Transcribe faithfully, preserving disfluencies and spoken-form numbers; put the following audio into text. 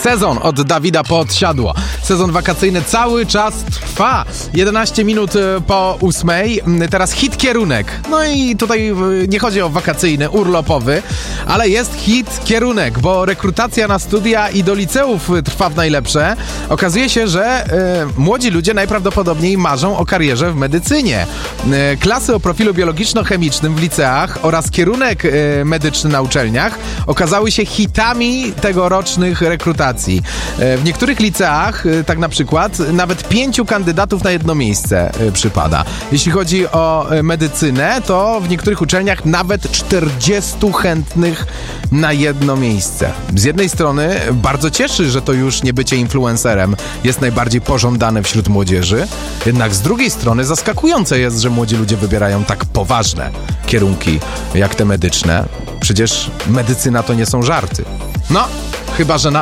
Sezon od Dawida Podsiadło. Sezon wakacyjny cały czas trwa. jedenaście minut po ósmej. Teraz hit kierunek. No i tutaj nie chodzi o wakacyjny, urlopowy, ale jest hit kierunek, bo rekrutacja na studia i do liceów trwa w najlepsze. Okazuje się, że e, młodzi ludzie najprawdopodobniej marzą o karierze w medycynie. E, klasy o profilu biologiczno-chemicznym w liceach oraz kierunek e, medyczny na uczelniach okazały się hitami tegorocznych rekrutacji. E, w niektórych liceach, e, tak na przykład, nawet pięciu kandydatów na jedno miejsce e, przypada. Jeśli chodzi o e, medycynę, to w niektórych uczelniach nawet czterdziestu chętnych na jedno miejsce. Z jednej strony bardzo cieszy, że to już nie bycie influencerem jest najbardziej pożądane wśród młodzieży, jednak z drugiej strony zaskakujące jest, że młodzi ludzie wybierają tak poważne kierunki jak te medyczne. Przecież medycyna to nie są żarty. No, chyba że na